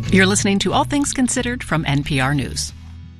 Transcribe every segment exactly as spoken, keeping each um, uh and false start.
You're listening to All Things Considered from N P R News.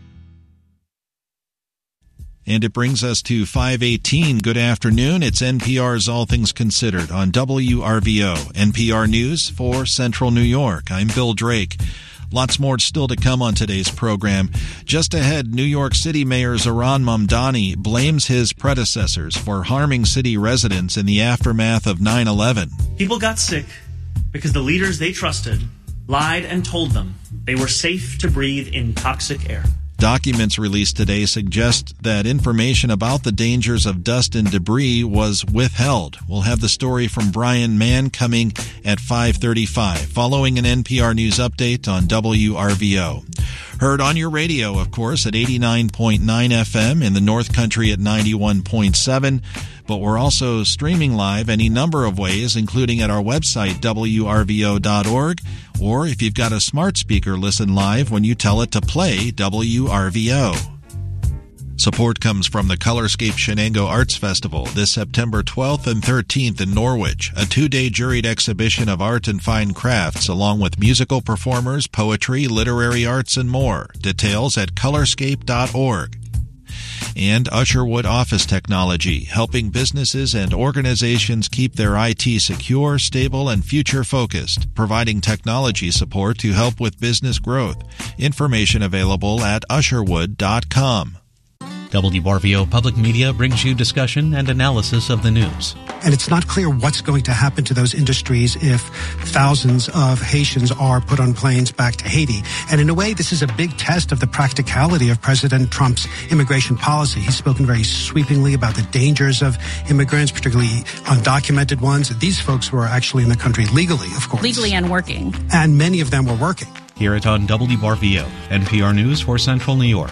And it brings us to five eighteen. Good afternoon. It's N P R's All Things Considered on W R V O, N P R News for Central New York. I'm Bill Drake. Lots more still to come on today's program. Just ahead, New York City Mayor Zohran Mamdani blames his predecessors for harming city residents in the aftermath of nine eleven. People got sick because the leaders they trusted lied and told them they were safe to breathe in toxic air. Documents released today suggest that information about the dangers of dust and debris was withheld. We'll have the story from Brian Mann coming at five thirty-five, following an N P R News update on W R V O. Heard on your radio, of course, at eighty-nine point nine F M, in the North Country at ninety-one point seven. But we're also streaming live any number of ways, including at our website, W R V O dot org, or if you've got a smart speaker, listen live when you tell it to play W R V O. Support comes from the Colorscape Shenango Arts Festival this September twelfth and thirteenth in Norwich, a two-day juried exhibition of art and fine crafts, along with musical performers, poetry, literary arts, and more. Details at colorscape dot org. And Usherwood Office Technology, helping businesses and organizations keep their I T secure, stable, and future-focused, providing technology support to help with business growth. Information available at usherwood dot com. W R V O Public Media brings you discussion and analysis of the news. And it's not clear what's going to happen to those industries if thousands of Haitians are put on planes back to Haiti. And in a way, this is a big test of the practicality of President Trump's immigration policy. He's spoken very sweepingly about the dangers of immigrants, particularly undocumented ones. These folks were actually in the country legally, of course. Legally and working. And many of them were working. Hear it on W R V O, N P R News for Central New York.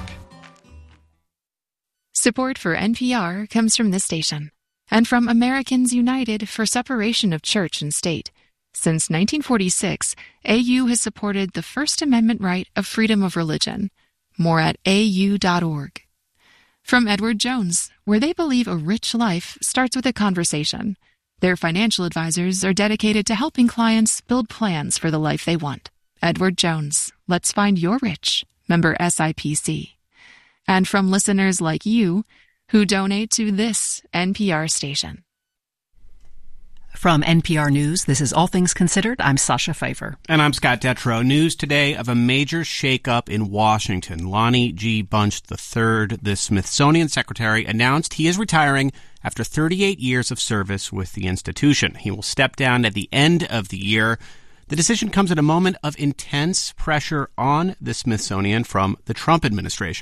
Support for N P R comes from this station and from Americans United for Separation of Church and State. Since nineteen forty-six, A U has supported the First Amendment right of freedom of religion. More at A U dot org. From Edward Jones, where they believe a rich life starts with a conversation. Their financial advisors are dedicated to helping clients build plans for the life they want. Edward Jones, let's find your rich. Member S I P C. And from listeners like you who donate to this N P R station. From N P R News, this is All Things Considered. I'm Sasha Pfeiffer. And I'm Scott Detrow. News today of a major shakeup in Washington. Lonnie G. Bunch the third, the Smithsonian secretary, announced he is retiring after thirty-eight years of service with the institution. He will step down at the end of the year. The decision comes at a moment of intense pressure on the Smithsonian from the Trump administration.